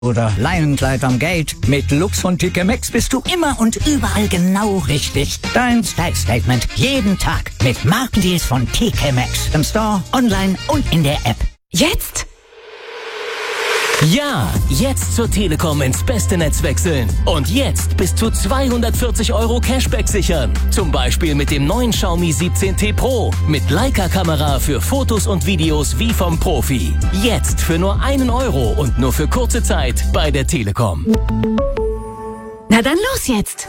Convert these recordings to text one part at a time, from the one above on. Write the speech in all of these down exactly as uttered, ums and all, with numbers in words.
oder Leinenkleid am Gate. Mit Lux von T K Maxx bist du immer und überall genau richtig. Dein Style-Statement jeden Tag mit Markendeals von T K Maxx. Im Store, online und in der App. Jetzt? Ja, jetzt zur Telekom ins beste Netz wechseln. Und jetzt bis zu zweihundertvierzig Euro Cashback sichern. Zum Beispiel mit dem neuen Xiaomi siebzehn T Pro. Mit Leica-Kamera für Fotos und Videos wie vom Profi. Jetzt für nur einen Euro und nur für kurze Zeit bei der Telekom. Na dann los jetzt!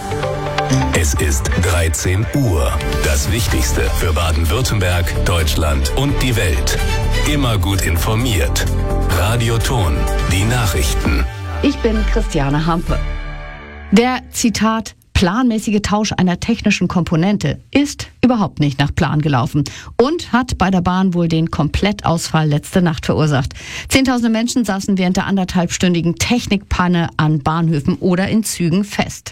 Es ist dreizehn Uhr. Das Wichtigste für Baden-Württemberg, Deutschland und die Welt. Immer gut informiert. Radio Ton, die Nachrichten. Ich bin Christiane Hampe. Der, Zitat, planmäßige Tausch einer technischen Komponente ist überhaupt nicht nach Plan gelaufen und hat bei der Bahn wohl den Komplettausfall letzte Nacht verursacht. Zehntausende Menschen saßen während der anderthalbstündigen Technikpanne an Bahnhöfen oder in Zügen fest.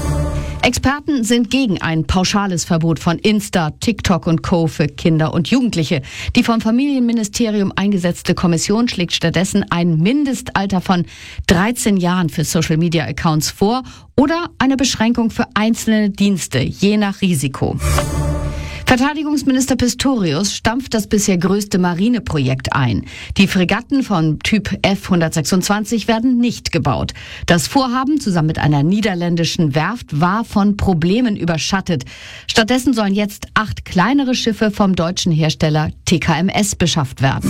Experten sind gegen ein pauschales Verbot von Insta, TikTok und Co. für Kinder und Jugendliche. Die vom Familienministerium eingesetzte Kommission schlägt stattdessen ein Mindestalter von dreizehn Jahren für Social-Media-Accounts vor oder eine Beschränkung für einzelne Dienste, je nach Risiko. Verteidigungsminister Pistorius stampft das bisher größte Marineprojekt ein. Die Fregatten von Typ F hundertsechsundzwanzig werden nicht gebaut. Das Vorhaben zusammen mit einer niederländischen Werft war von Problemen überschattet. Stattdessen sollen jetzt acht kleinere Schiffe vom deutschen Hersteller T K M S beschafft werden.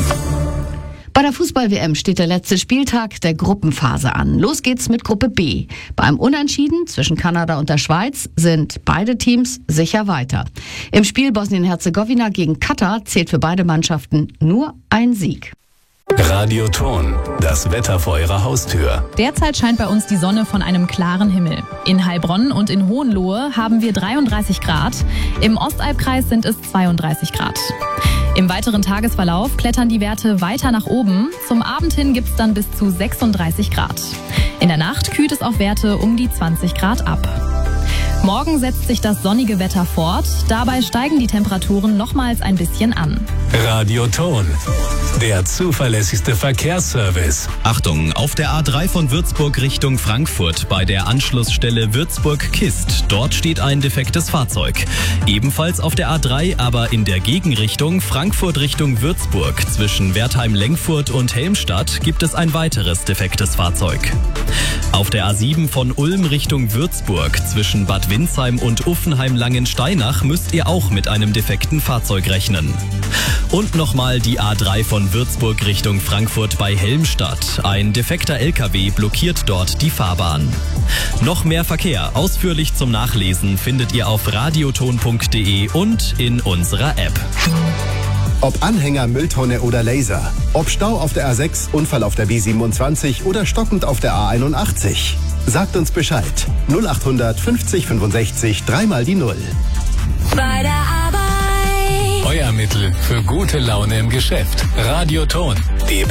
Bei der Fußball-W M steht der letzte Spieltag der Gruppenphase an. Los geht's mit Gruppe B. Beim Unentschieden zwischen Kanada und der Schweiz sind beide Teams sicher weiter. Im Spiel Bosnien-Herzegowina gegen Katar zählt für beide Mannschaften nur ein Sieg. Radio Ton, das Wetter vor Ihrer Haustür. Derzeit scheint bei uns die Sonne von einem klaren Himmel. In Heilbronn und in Hohenlohe haben wir dreiunddreißig Grad. Im Ostalbkreis sind es zweiunddreißig Grad. Im weiteren Tagesverlauf klettern die Werte weiter nach oben. Zum Abend hin gibt's dann bis zu sechsunddreißig Grad. In der Nacht kühlt es auf Werte um die zwanzig Grad ab. Morgen setzt sich das sonnige Wetter fort. Dabei steigen die Temperaturen nochmals ein bisschen an. Radio Ton, der zuverlässigste Verkehrsservice. Achtung, auf der A drei von Würzburg Richtung Frankfurt bei der Anschlussstelle Würzburg-Kist. Dort steht ein defektes Fahrzeug. Ebenfalls auf der A drei, aber in der Gegenrichtung Frankfurt Richtung Würzburg. Zwischen Wertheim-Lengfurt und Helmstadt gibt es ein weiteres defektes Fahrzeug. Auf der A sieben von Ulm Richtung Würzburg zwischen Bad Windsheim und Uffenheim-Langensteinach müsst ihr auch mit einem defekten Fahrzeug rechnen. Und nochmal die A drei von Würzburg Richtung Frankfurt bei Helmstadt. Ein defekter L K W blockiert dort die Fahrbahn. Noch mehr Verkehr ausführlich zum Nachlesen findet ihr auf radioton punkt de und in unserer App. Ob Anhänger, Mülltonne oder Laser. Ob Stau auf der A sechs, Unfall auf der B siebenundzwanzig oder stockend auf der A einundachtzig. Sagt uns Bescheid. null achthundert fünfzig fünfundsechzig, dreimal die Null. Bei der Arbeit. Euer Mittel für gute Laune im Geschäft. Radio Ton, die